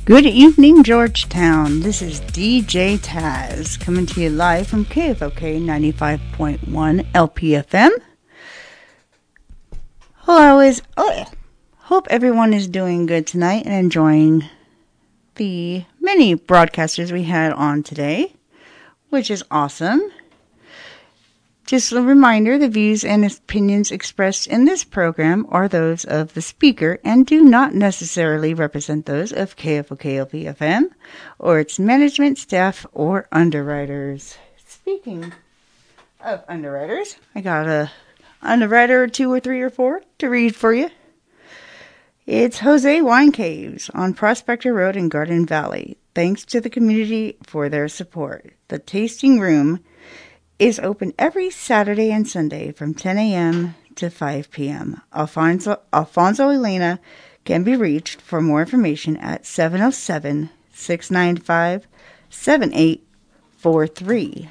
Good evening, Georgetown. This is DJ Taz coming to you live from KFOK 95.1 LPFM. Hope everyone is doing good tonight and enjoying the many broadcasters we had on today, which is awesome. Just a reminder, the views and opinions expressed in this program are those of the speaker and do not necessarily represent those of KFOK-LP-FM or its management, staff, or underwriters. Speaking of underwriters, I got a underwriter or two or three or four to read for you. It's Jose Wine Caves on Prospector Road in Garden Valley. Thanks to the community for their support. The tasting room is open every Saturday and Sunday from 10 a.m. to 5 p.m. Alfonso Elena can be reached for more information at 707-695-7843.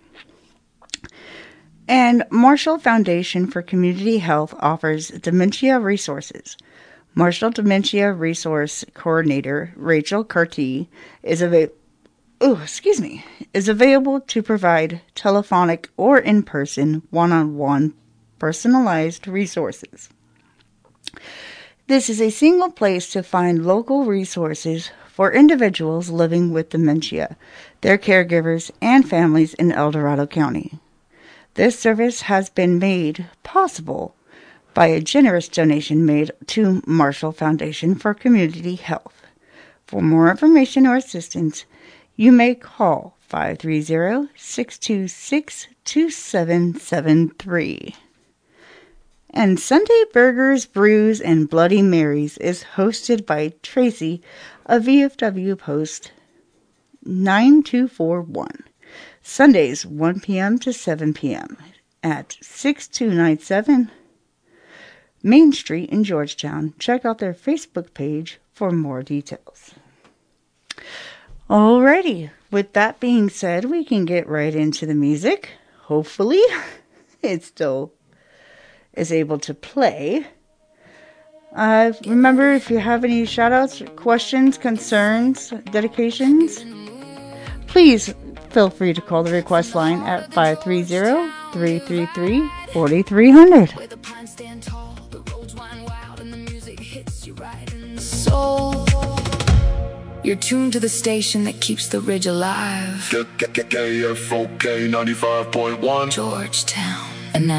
And Marshall Foundation for Community Health offers dementia resources. Marshall Dementia Resource Coordinator Rachel Carty is available to provide telephonic or in-person one-on-one personalized resources. This is a single place to find local resources for individuals living with dementia, their caregivers, and families in El Dorado County. This service has been made possible by a generous donation made to Marshall Foundation for Community Health. For more information or assistance, you may call 530-626-2773. And Sunday Burgers, Brews, and Bloody Marys is hosted by Tracy of VFW Post 9241. Sundays 1 p.m. to 7 p.m. at 6297 Main Street in Georgetown. Check out their Facebook page for more details. Alrighty, with that being said, we can get right into the music. Hopefully, it still is able to play. Remember, if you have any shout-outs, questions, concerns, dedications, please feel free to call the request line at 530-333-4300. You're tuned to the station that keeps the ridge alive. KFOK 95.1 Georgetown. And now